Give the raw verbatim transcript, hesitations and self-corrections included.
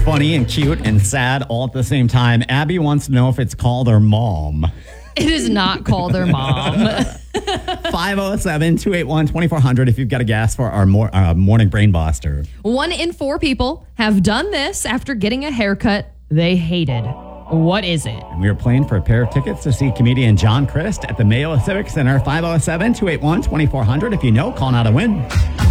funny and cute and sad all at the same time. Abby wants to know if it's called her mom. It is not called her mom. five oh seven, two eight one, two four zero zero if you've got a guess for our mor- uh, morning brain buster. One in four people have done this after getting a haircut they hated. What is it? And we are playing for a pair of tickets to see comedian John Crist at the Mayo Civic Center. five oh seven, two eight one, two four zero zero. If you know, call now to win.